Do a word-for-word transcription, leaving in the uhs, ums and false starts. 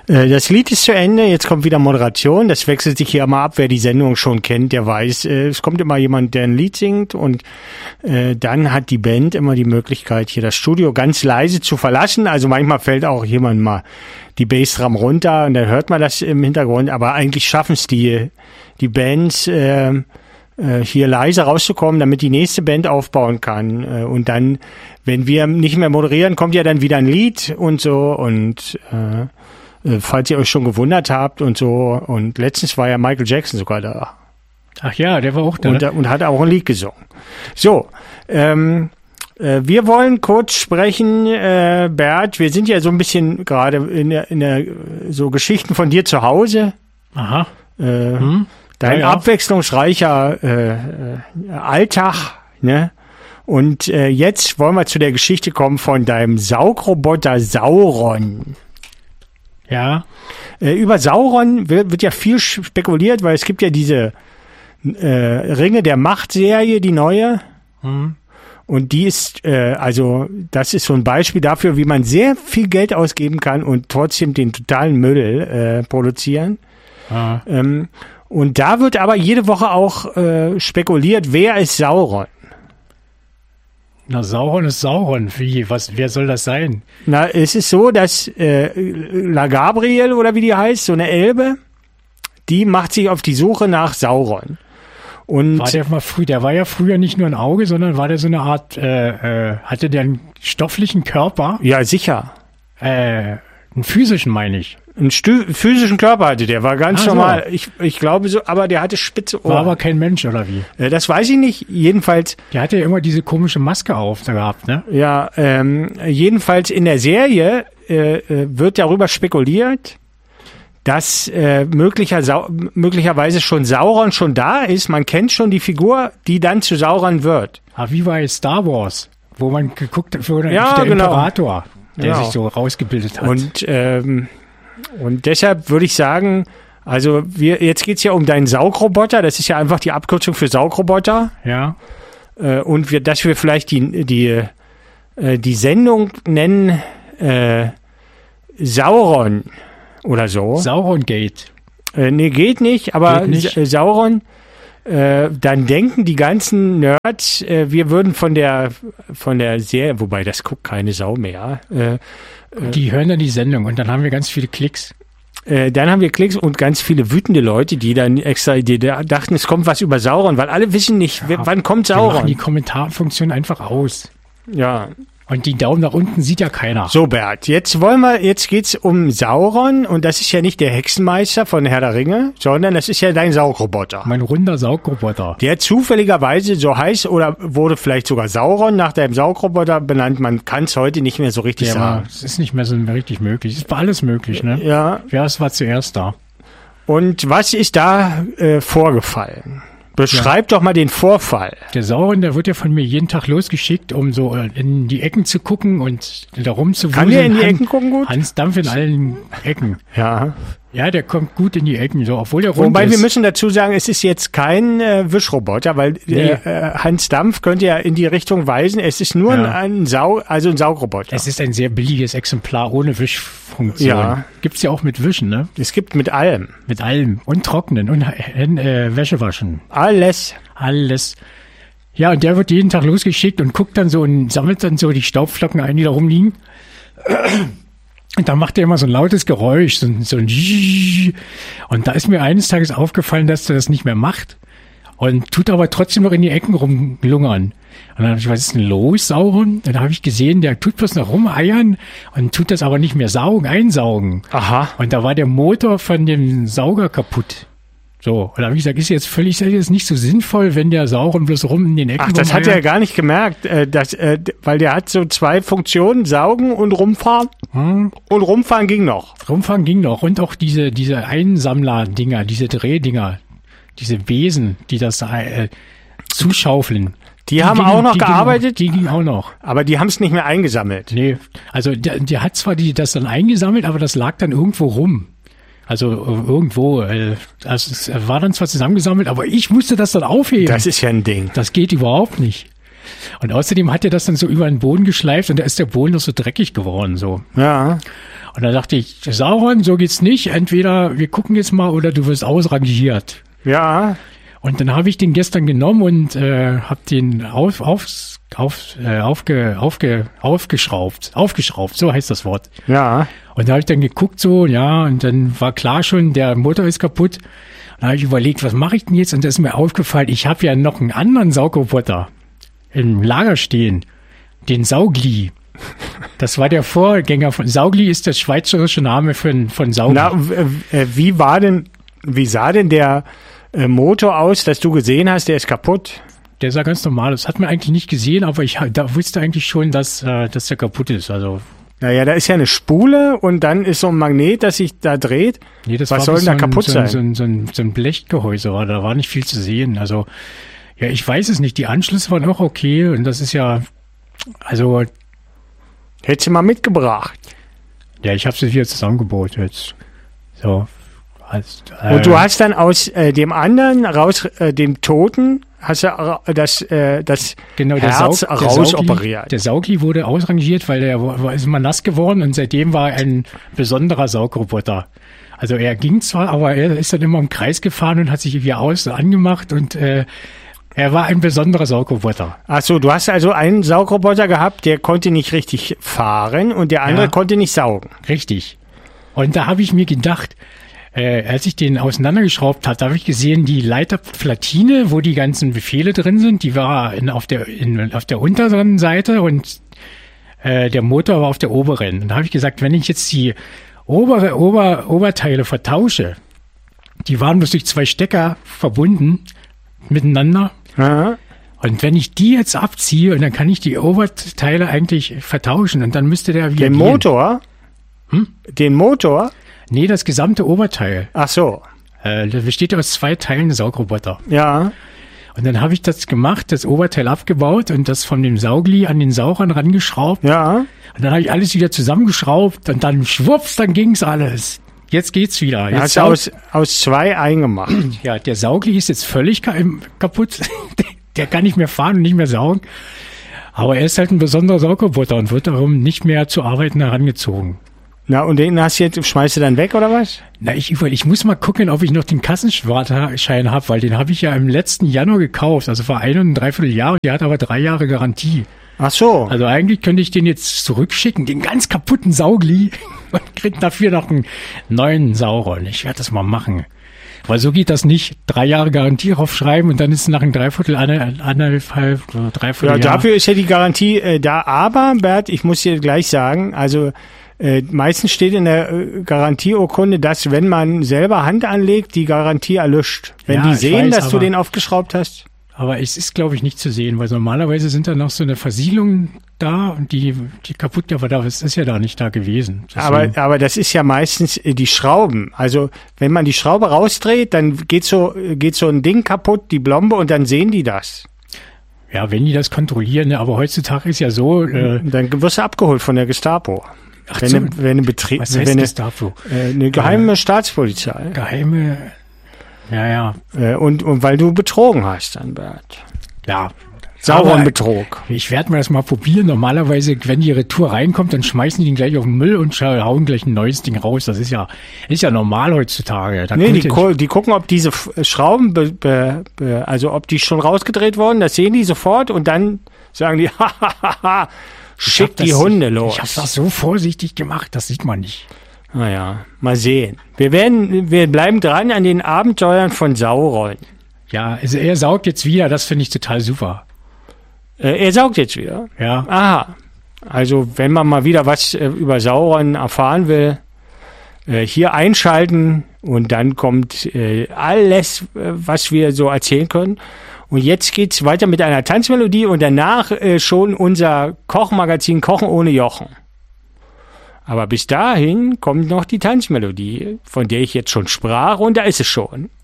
Das Lied ist zu Ende, jetzt kommt wieder Moderation, das wechselt sich hier mal ab, wer die Sendung schon kennt, der weiß, es kommt immer jemand, der ein Lied singt und äh, dann hat die Band immer die Möglichkeit, hier das Studio ganz leise zu verlassen, also manchmal fällt auch jemand mal die Bassdrum runter und dann hört man das im Hintergrund, aber eigentlich schaffen es die, die Bands äh, äh, hier leise rauszukommen, damit die nächste Band aufbauen kann äh, und dann, wenn wir nicht mehr moderieren, kommt ja dann wieder ein Lied und so und äh, falls ihr euch schon gewundert habt und so. Und letztens war ja Michael Jackson sogar da. Ach ja, der war auch da. Und, und hat auch ein Lied gesungen. So, ähm, äh, wir wollen kurz sprechen, äh, Bert, wir sind ja so ein bisschen gerade in der, in der so Geschichten von dir zu Hause. Aha. Äh, hm. Dein ja, ja. abwechslungsreicher äh, Alltag, ne? Und äh, jetzt wollen wir zu der Geschichte kommen von deinem Saugroboter Sauron. Ja. Äh, über Sauron wird, wird ja viel spekuliert, weil es gibt ja diese äh, Ringe der Macht-Serie, die neue. Mhm. Und die ist, äh, also das ist so ein Beispiel dafür, wie man sehr viel Geld ausgeben kann und trotzdem den totalen Müll äh, produzieren. Ah. Ähm, und da wird aber jede Woche auch äh, spekuliert, wer ist Sauron? Na, Sauron ist Sauron. Wie? Was? Wer soll das sein? Na, es ist so, dass äh, La Gabriel oder wie die heißt, so eine Elbe, die macht sich auf die Suche nach Sauron. Und war der mal früh? Der war ja früher nicht nur ein Auge, sondern war der so eine Art? Äh, äh, hatte der einen stofflichen Körper? Ja, sicher. Äh, einen physischen, meine ich. Einen stü- physischen Körper hatte der, war ganz ah, normal. So. Ich, ich glaube so, aber der hatte spitze Ohren. War aber kein Mensch, oder wie? Äh, das weiß ich nicht. Jedenfalls. Der hatte ja immer diese komische Maske auf da gehabt, ne? Ja, ähm, jedenfalls in der Serie äh, wird darüber spekuliert, dass äh, möglicher Sau- möglicherweise schon Sauron schon da ist. Man kennt schon die Figur, die dann zu Sauron wird. Ah, wie war jetzt Star Wars, wo man geguckt hat, für ja, der genau. Imperator, der genau. sich so rausgebildet hat. Und ähm, Und deshalb würde ich sagen, also wir jetzt geht's ja um deinen Saugroboter, das ist ja einfach die Abkürzung für Saugroboter. Ja. Äh, und wir, dass wir vielleicht die, die, äh, die Sendung nennen äh, Sauron oder so. Sauron Gate. Äh, nee, geht nicht, aber geht nicht. Sa- Sauron, äh, dann denken die ganzen Nerds, äh, wir würden von der von der Serie, wobei das guckt keine Sau mehr, äh, die hören dann die Sendung und dann haben wir ganz viele Klicks. Äh, dann haben wir Klicks und ganz viele wütende Leute, die dann extra die dachten, es kommt was über Sauron, weil alle wissen nicht, ja, wann kommt Sauron. Wir machen die Kommentarfunktion einfach aus. Ja. Und die Daumen nach unten sieht ja keiner. So, Bert, jetzt wollen wir, jetzt geht's um Sauron und das ist ja nicht der Hexenmeister von Herr der Ringe, sondern das ist ja dein Saugroboter. Mein runder Saugroboter. Der zufälligerweise so heißt oder wurde vielleicht sogar Sauron nach deinem Saugroboter benannt. Man kann es heute nicht mehr so richtig ja, sagen. Es ist nicht mehr so richtig möglich. Es war alles möglich, ne? Ja. Wer war zuerst da? Und was ist da äh, vorgefallen? Beschreib ja. doch mal den Vorfall. Der Sauron, der wird ja von mir jeden Tag losgeschickt, um so in die Ecken zu gucken und da rumzuwuseln. Kann der in die Ecken gucken gut? Hans Dampf in allen Ecken. Ja. Ja, der kommt gut in die Ecken, so, obwohl der rund Wobei ist. wir müssen dazu sagen, es ist jetzt kein äh, Wischroboter, weil nee. äh, Hans Dampf könnte ja in die Richtung weisen. Es ist nur ja. ein, ein Sau, also ein Saugroboter. Es ist ein sehr billiges Exemplar ohne Wischfunktion. Ja. Gibt's ja auch mit Wischen, ne? Es gibt mit allem. Mit allem. Und Trocknen und äh, Wäsche waschen. Alles. Alles. Ja, und der wird jeden Tag losgeschickt und guckt dann so und sammelt dann so die Staubflocken ein, die da rumliegen. Und dann macht er immer so ein lautes Geräusch, so ein, so ein und da ist mir eines Tages aufgefallen, dass er das nicht mehr macht und tut aber trotzdem noch in die Ecken rumlungern. Und dann habe ich, was ist denn los, Sauron? Dann habe ich gesehen, der tut bloß noch rumeiern und tut das aber nicht mehr saugen, einsaugen. Aha. Und da war der Motor von dem Sauger kaputt. So, und da habe ich gesagt, ist jetzt völlig, ist jetzt nicht so sinnvoll, wenn der Sauron bloß rum in den Ecken Ach, das hat er ja gar nicht gemerkt, äh, dass, äh, weil der hat so zwei Funktionen, saugen und rumfahren. Hm. Und rumfahren ging noch. Rumfahren ging noch. Und auch diese, diese Einsammler-Dinger, diese Drehdinger, diese Besen, die das äh, zuschaufeln. Die, die haben gingen, auch noch die gearbeitet? Ging, die gingen auch noch. Aber die haben es nicht mehr eingesammelt. Nee, also der, der hat zwar die, das dann eingesammelt, aber das lag dann irgendwo rum. Also irgendwo, äh, also es war dann zwar zusammengesammelt, aber ich musste das dann aufheben. Das ist ja ein Ding. Das geht überhaupt nicht. Und außerdem hat er das dann so über den Boden geschleift und da ist der Boden noch so dreckig geworden. So. Ja. Und Und da dachte ich, Sauron, so geht's nicht. Entweder wir gucken jetzt mal oder du wirst ausrangiert. Ja. Und dann habe ich den gestern genommen und äh, habe den auf, auf, auf, äh, aufge, aufge, aufgeschraubt. Aufgeschraubt, so heißt das Wort. Ja. Und da habe ich dann geguckt so, ja, und dann war klar schon, der Motor ist kaputt. Und da habe ich überlegt, was mache ich denn jetzt? Und da ist mir aufgefallen, ich habe ja noch einen anderen Saugroboter im Lager stehen. Den Saugli. Das war der Vorgänger von Saugli, ist der schweizerische Name von, von Saugli. Na, äh, wie war denn, wie sah denn der äh, Motor aus, dass du gesehen hast, der ist kaputt? Der sah ganz normal aus. Hat man eigentlich nicht gesehen, aber ich da wusste eigentlich schon, dass, äh, dass der kaputt ist. Also. Naja, da ist ja eine Spule und dann ist so ein Magnet, das sich da dreht. Nee, das Was war soll denn so da ein, kaputt so sein? ein, so, ein, so, ein, so ein Blechgehäuse, war, da war nicht viel zu sehen. Also, ja, ich weiß es nicht. Die Anschlüsse waren auch okay und das ist ja, also. Hättest du mal mitgebracht. Ja, ich habe sie wieder zusammengebaut jetzt. So. Als, äh, Und du hast dann aus äh, dem anderen, raus äh, dem Toten, hast du äh, das, äh, das genau, der Herz Saug, der rausoperiert. Saugli, der Saugli wurde ausrangiert, weil der war, ist immer nass geworden und seitdem war er ein besonderer Saugroboter. Also er ging zwar, aber er ist dann immer im Kreis gefahren und hat sich irgendwie aus angemacht und äh, er war ein besonderer Saugroboter. Ach so, du hast also einen Saugroboter gehabt, der konnte nicht richtig fahren und der andere Ja. konnte nicht saugen. Richtig. Und da habe ich mir gedacht, äh, als ich den auseinandergeschraubt habe, habe ich gesehen, die Leiterplatine, wo die ganzen Befehle drin sind, die war in, auf der in, auf der unteren Seite und äh, der Motor war auf der oberen. Und da habe ich gesagt, wenn ich jetzt die obere Ober, Oberteile vertausche, die waren bloß durch zwei Stecker verbunden miteinander. Ja. Und wenn ich die jetzt abziehe, und dann kann ich die Oberteile eigentlich vertauschen und dann müsste der wieder Den gehen. Motor? Hm? Den Motor? Nee, das gesamte Oberteil. Ach so. Äh, das besteht aus zwei Teilen Saugroboter. Ja. Und dann habe ich das gemacht, das Oberteil abgebaut und das von dem Saugli an den Saugern rangeschraubt. Ja. Und dann habe ich alles wieder zusammengeschraubt und dann schwupps, dann ging's alles. Jetzt geht's wieder. Jetzt Hast du aus, aus zwei eingemacht. ja, der Saugli ist jetzt völlig ka kaputt. Der kann nicht mehr fahren und nicht mehr saugen. Aber er ist halt ein besonderer Saugroboter und wird darum nicht mehr zu Arbeiten herangezogen. Na, und den hast du jetzt, schmeißt du dann weg, oder was? Na, ich, ich muss mal gucken, ob ich noch den Kassenschein habe, weil den habe ich ja im letzten Januar gekauft, also vor ein und ein Dreivierteljahr. Der hat aber drei Jahre Garantie. Ach so. Also eigentlich könnte ich den jetzt zurückschicken, den ganz kaputten Saugli, und krieg dafür noch einen neuen Sauron. Ich werde das mal machen. Weil so geht das nicht. Drei Jahre Garantie draufschreiben und dann ist es nach einem Dreiviertel, anderthalb, Dreiviertel Ja, Jahr. dafür ist ja die Garantie äh, da. Aber, Bert, ich muss dir gleich sagen, also äh, meistens steht in der äh, Garantieurkunde, dass wenn man selber Hand anlegt, die Garantie erlischt. Wenn Ja, die ich sehen, weiß, dass du aber- den aufgeschraubt hast. Aber es ist, glaube ich, nicht zu sehen, weil normalerweise sind da noch so eine Versiegelung da und die, die kaputt, aber da ist, ist ja da nicht da gewesen. Deswegen- Aber, aber das ist ja meistens äh, die Schrauben. Also wenn man die Schraube rausdreht, dann geht so, geht so ein Ding kaputt, die Blombe, und dann sehen die das. ja, wenn die das kontrollieren, ne, aber heutzutage ist ja so, äh, Dann wirst du abgeholt von der Gestapo. Ach wenn, so. eine, wenn eine Betrieb, was wenn heißt eine, das dafür? äh, eine geheime Staatspolizei. Geheime, ja, ja, Äh, und, und weil du betrogen hast, dann, Bert. ja. Sauron Aber Betrug. Ich werde mir das mal probieren. Normalerweise, wenn die Retour reinkommt, dann schmeißen die ihn gleich auf den Müll und scha- hauen gleich ein neues Ding raus. Das ist ja, ist ja normal heutzutage. Da Nee, kommt die, ja- gu- die gucken, ob diese F- Schrauben, be, be, be, also ob die schon rausgedreht wurden, das sehen die sofort und dann sagen die, hahaha, Ich hab schick die das- Hunde los. Ich habe das so vorsichtig gemacht, das sieht man nicht. Naja, mal sehen. Wir werden, wir bleiben dran an den Abenteuern von Sauron. Ja, also er saugt jetzt wieder, das finde ich total super. Äh, er saugt jetzt wieder. Ja, Aha. Also, wenn man mal wieder was äh, über Sauron erfahren will, äh, hier einschalten und dann kommt äh, alles, äh, was wir so erzählen können. Und jetzt geht's weiter mit einer Tanzmelodie und danach äh, schon unser Kochmagazin Kochen ohne Jochen. Aber bis dahin kommt noch die Tanzmelodie, von der ich jetzt schon sprach, und da ist es schon.